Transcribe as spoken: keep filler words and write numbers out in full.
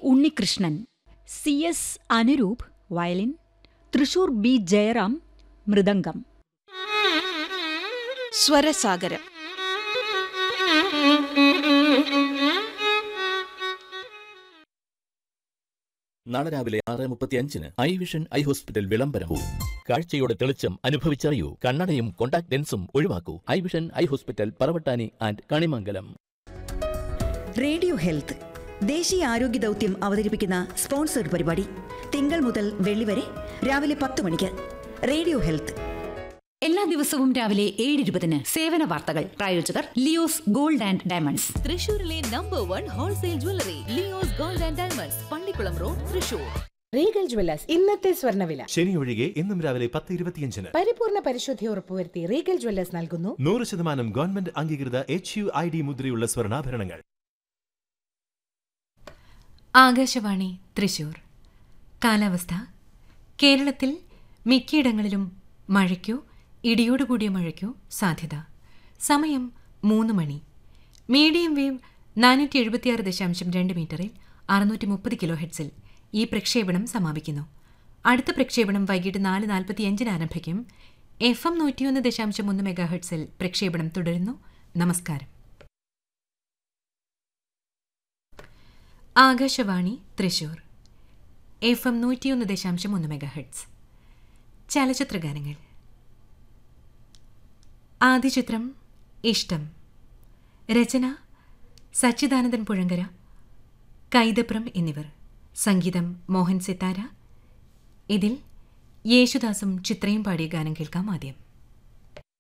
Unnikrishnan, C S Anuroop violin, Thrissur B Jayaram mridangam. Swarasagaram. നാളെ രാവിലെ ആറ് മുപ്പത്തി അഞ്ചിന് ഐ വിഷൻ ഐ ഹോസ്പിറ്റൽ വിളംബരവും. കാഴ്ചയുടെ തെളിച്ചം അനുഭവിച്ചറിയൂ. കണ്ണടയും contact ലെൻസും ഒഴിവാക്കൂ. I vision eye hospital, Paravattani and Kanimangalam. Radio health ദേശീയ ആരോഗ്യ ദൗത്യം അവതരിപ്പിക്കുന്ന സ്പോൺസർഡ് പരിപാടി തിങ്കൾ മുതൽ വെള്ളി വരെ രാവിലെ പത്ത് മണിക്ക്. റേഡിയോ ഹെൽത്ത് എല്ലാ ദിവസവും രാവിലെ ഏഴ് ഇരുപതിന് സേവന വാർത്തകൾ. പ്രായോജകർ ലിയോസ് ഗോൾഡ് ആൻഡ് ഡയമണ്ട്സ്, തൃശൂരിലെ number one wholesale jewellery Leo's gold and diamonds, Pallikkulam road, Thrissur. Regal Jewellers ഇന്നത്തെ സ്വർണ്ണവില. ശനി ഒഴികെ ഇന്നും രാവിലെ പത്ത് ഇരുപത്തിയഞ്ചിന് പരിപൂർണ പരിശുദ്ധി ഉറപ്പുവരുത്തി റീഗൽ ജ്വല്ലേഴ്സ് നൽകുന്നു നൂറ് ശതമാനം ഗവൺമെന്റ് അംഗീകൃത എച്ച് യു ഐ ഡി മുദ്രയുള്ള സ്വർണ്ണാഭരണങ്ങൾ. ആകാശവാണി തൃശൂർ. കാലാവസ്ഥ. കേരളത്തിൽ മിക്കയിടങ്ങളിലും മഴയ്ക്കോ ഇടിയോടുകൂടിയ മഴയ്ക്കോ സാധ്യത. സമയം മൂന്ന് മണി. മീഡിയം വേവ് നാനൂറ്റി എഴുപത്തിയാറ് ദശാംശം രണ്ട് മീറ്ററിൽ അറുന്നൂറ്റി മുപ്പത് കിലോ ഹെഡ്സിൽ ഈ പ്രക്ഷേപണം സമാപിക്കുന്നു. അടുത്ത പ്രക്ഷേപണം വൈകിട്ട് നാല് നാൽപ്പത്തിയഞ്ചിന് ആരംഭിക്കും. എഫ് എം നൂറ്റിയൊന്ന് ദശാംശം ഒന്ന് മെഗാ ഹെഡ്സിൽ പ്രക്ഷേപണം തുടരുന്നു. നമസ്കാരം. ആകാശവാണി തൃശൂർ. എഫ് എം നൂറ്റിയൊന്ന് ദശാംശം ഒന്ന് മെഗാ ഹെഡ്സ്. ചലച്ചിത്രഗാനങ്ങൾ. ആദ്യ ചിത്രം ഇഷ്ടം. രചന സച്ചിദാനന്ദൻ പുഴങ്കര, കൈതപ്രം എന്നിവർ. സംഗീതം മോഹൻ സിത്താര. ഇതിൽ യേശുദാസും ചിത്രയും പാടിയ ഗാനം കേൾക്കാം ആദ്യം.